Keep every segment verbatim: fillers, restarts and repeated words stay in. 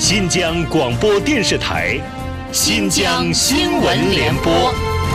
新疆广播电视台新疆新闻联播。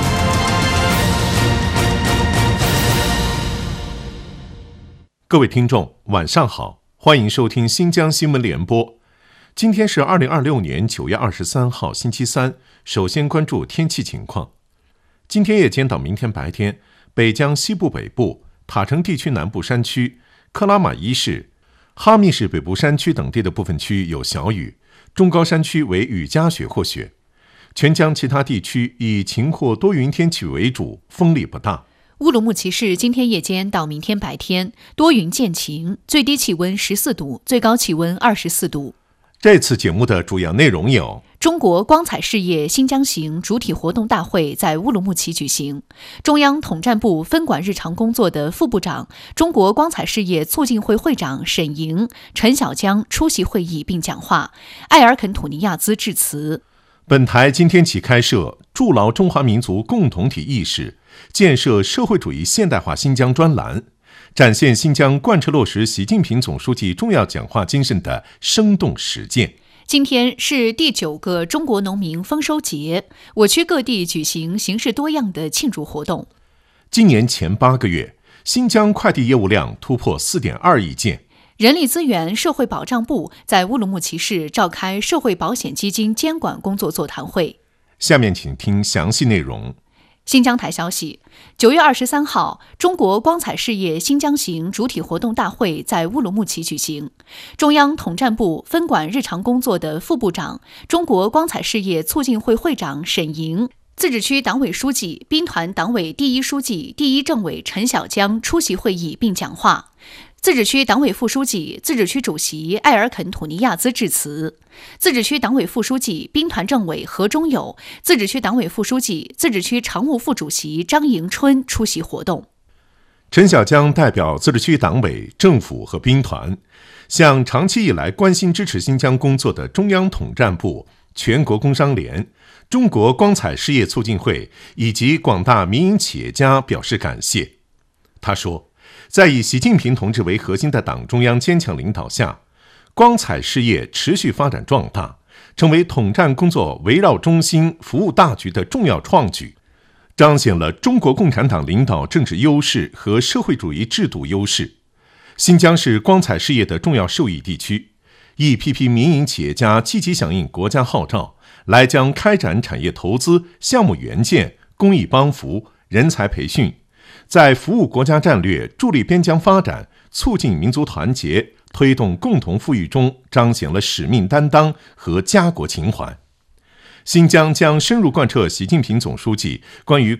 各位听众晚上好，欢迎收听新疆新闻联播。今天是二零二六年九月二十三号星期三，首先关注天气情况。今天夜间到明天白天，北疆西部北部、塔城地区南部山区、克拉玛依市、哈密市北部山区等地的部分区域有小雨，中高山区为雨夹雪或雪。全疆其他地区以晴或多云天气为主，风力不大。 乌鲁木齐市今天夜间到明天白天多云见晴，最低气温十四度，最高气温二十四度。 这次节目的主要内容有： 中国光彩事业新疆行主体活动大会在乌鲁木齐举行，中央统战部分管日常工作的副部长、中国光彩事业促进会会长沈莹、陈小江出席会议并讲话，埃尔肯土尼亚兹致辞。 本台今天起开设筑牢中华民族共同体意识，建设社会主义现代化新疆专栏，展现新疆贯彻落实习近平总书记重要讲话精神的生动实践。 今天是第九个中国农民丰收节，我区各地举行形式多样的庆祝活动。 今年前八个月，新疆快递业务量突破 四点二亿件。 人力资源社会保障部在乌鲁木齐市召开社会保险基金监管工作座谈会。 下面请听详细内容。 新疆台消息，九月二十三号，中国光彩事业新疆行主体活动大会在乌鲁木齐举行。中央统战部分管日常工作的副部长、中国光彩事业促进会会长沈莹、自治区党委书记、兵团党委第一书记、第一政委陈小江出席会议并讲话。自治区党委副书记、自治区主席埃尔肯土尼亚兹致辞，自治区党委副书记、兵团政委何忠友、自治区党委副书记、自治区常务副主席张迎春出席活动。 陈小江代表自治区党委、政府和兵团，向长期以来关心支持新疆工作的中央统战部、全国工商联、中国光彩事业促进会以及广大民营企业家表示感谢。他说，在以习近平同志为核心的党中央坚强领导下，光彩事业持续发展壮大，成为统战工作围绕中心服务大局的重要创举，彰显了中国共产党领导政治优势和社会主义制度优势。新疆是光彩事业的重要受益地区，一批批民营企业家积极响应国家号召，来将开展产业投资、项目援建、公益帮扶、人才培训，在服务国家战略、助力边疆发展、促进民族团结、推动共同富裕中彰显了使命担当和家国情怀。新疆将深入贯彻习近平总书记关于